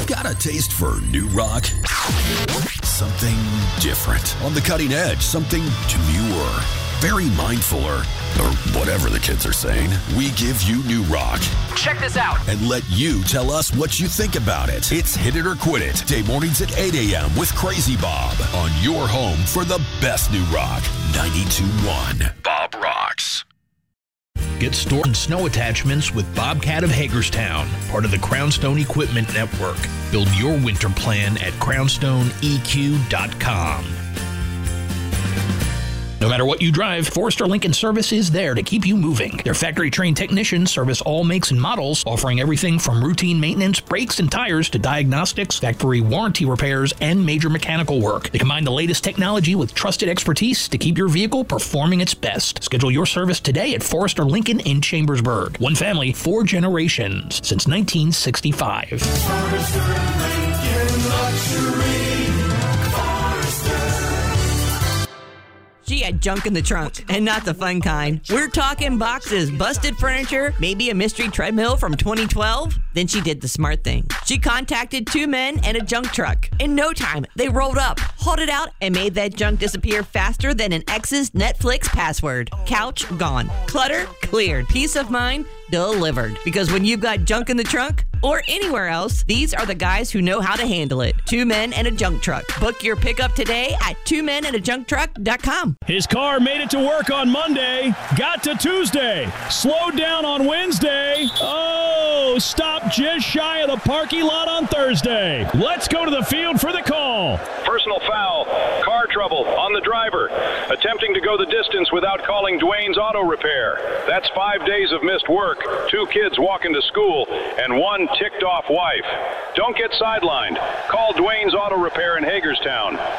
Got a taste for new rock? Something different. On the cutting edge, something demure. Very mindful or whatever the kids are saying. We give you new rock. Check this out. And let you tell us what you think about it. It's Hit It or Quit It. Day mornings at 8 a.m. with Crazy Bob on your home for the best new rock. 92.1 Bob Rocks. Get store and snow attachments with Bobcat of Hagerstown, part of the Crownstone Equipment Network. Build your winter plan at crownstoneeq.com. No matter what you drive, Forrester Lincoln Service is there to keep you moving. Their factory-trained technicians service all makes and models, offering everything from routine maintenance, brakes, and tires to diagnostics, factory warranty repairs, and major mechanical work. They combine the latest technology with trusted expertise to keep your vehicle performing its best. Schedule your service today at Forrester Lincoln in Chambersburg. One family, 4 generations since 1965. Forrester Lincoln Luxury. She had junk in the trunk, and not the fun kind. We're talking boxes, busted furniture, maybe a mystery treadmill from 2012. Then she did the smart thing. She contacted 2 men and a junk truck. In no time, they rolled up, hauled it out, and made that junk disappear faster than an ex's Netflix password. Couch gone. Clutter cleared. Peace of mind delivered. Because when you've got junk in the trunk, or anywhere else, these are the guys who know how to handle it. 2 men and a junk truck. Book your pickup today at 2menandajuncktruck.com. His car made it to work on Monday, got to Tuesday, slowed down on Wednesday. Oh, stopped just shy of the parking lot on Thursday. Let's go to the field for the call. Personal foul, car trouble on the driver, attempting to go the distance without calling Dwayne's Auto Repair. That's 5 days of missed work, 2 kids walking to school, and 1 ticked-off wife. Don't get sidelined. Call Dwayne's Auto Repair in Hagerstown.